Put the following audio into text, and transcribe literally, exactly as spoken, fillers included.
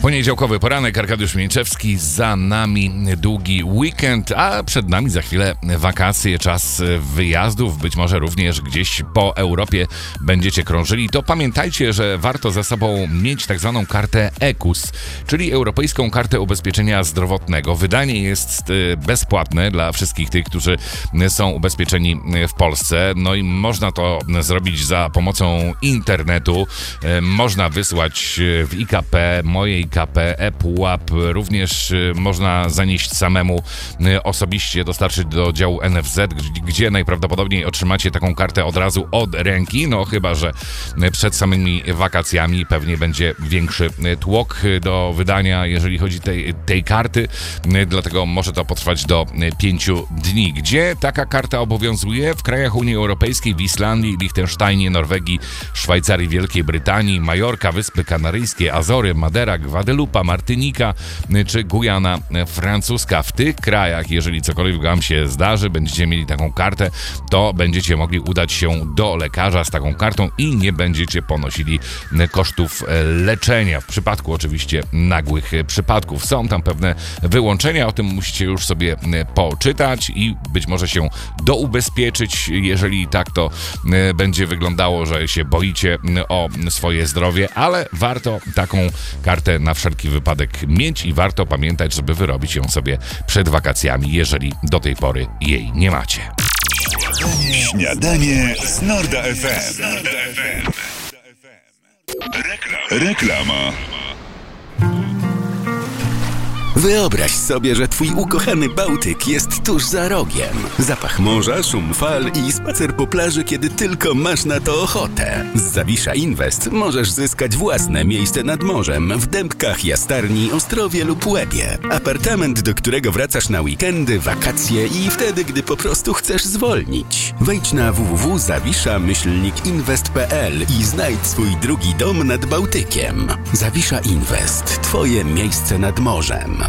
Poniedziałkowy poranek, Arkadiusz Mieńczewski, za nami długi weekend, a przed nami za chwilę wakacje, czas wyjazdów, być może również gdzieś po Europie będziecie krążyli. To pamiętajcie, że warto ze sobą mieć tak zwaną kartę E K U S, czyli Europejską Kartę Ubezpieczenia Zdrowotnego. Wydanie jest bezpłatne dla wszystkich tych, którzy są ubezpieczeni w Polsce. No i można to zrobić za pomocą internetu. Można wysłać w I K P, moje I K P, ePUAP, również można zanieść samemu osobiście, dostarczyć do działu N F Z, gdzie najprawdopodobniej otrzymacie taką kartę od razu od ręki, no chyba że przed samymi wakacjami pewnie będzie większy tłok do wydania, jeżeli chodzi tej, tej karty, dlatego może to potrwać do pięciu dni. Gdzie taka karta obowiązuje? W krajach Unii Europejskiej, w Islandii, Liechtensteinie, Norwegii, Szwajcarii, Wielkiej Brytanii, Majorka, Wyspy Kanaryjskie, Azory, Madera, Gwadelupa, Martynika czy Gujana Francuska. W tych krajach, jeżeli cokolwiek wam się zdarzy, będziecie mieli taką kartę, to będziecie mogli udać się do lekarza z taką kartą i nie będziecie ponosili kosztów leczenia. W przypadku oczywiście nagłych przypadków. Są tam pewne wyłączenia, o tym musicie już sobie poczytać i być może się doubezpieczyć, jeżeli tak to będzie wyglądało, że się boicie o swoje zdrowie, ale warto taką kartę na wszelki wypadek mieć i warto pamiętać, żeby wyrobić ją sobie przed wakacjami, jeżeli do tej pory jej nie macie. Śniadanie z Norda F M. Reklama. Wyobraź sobie, że twój ukochany Bałtyk jest tuż za rogiem. Zapach morza, szum fal i spacer po plaży, kiedy tylko masz na to ochotę. Z Zawisza Invest możesz zyskać własne miejsce nad morzem w Dębkach, Jastarni, Ostrowie lub Łebie. Apartament, do którego wracasz na weekendy, wakacje i wtedy, gdy po prostu chcesz zwolnić. Wejdź na w w w kropka zawisza myślnik inwest kropka p l i znajdź swój drugi dom nad Bałtykiem. Zawisza Invest. Twoje miejsce nad morzem.